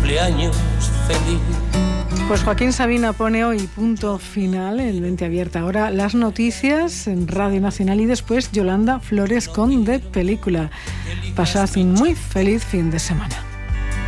cumpleaños feliz. Pues Joaquín Sabina pone hoy punto final en Mente Abierta. Ahora las noticias en Radio Nacional y después Yolanda Flores con De Película. Pasad un muy feliz fin de semana.